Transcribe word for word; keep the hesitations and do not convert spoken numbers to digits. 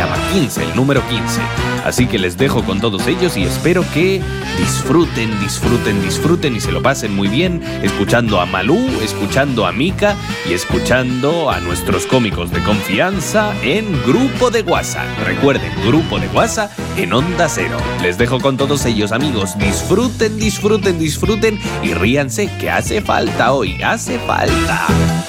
llama, quince, el número quince. Así que les dejo con todos ellos y espero que disfruten, disfruten, disfruten y se lo pasen muy bien escuchando a Malú, escuchando a Mika y escuchando a nuestros cómicos de confianza en Grupo de WhatsApp. Recuerden, Grupo de WhatsApp en Onda Cero. Les dejo con todos ellos, amigos. Disfruten, disfruten, disfruten y ríanse que hace falta hoy, hace falta.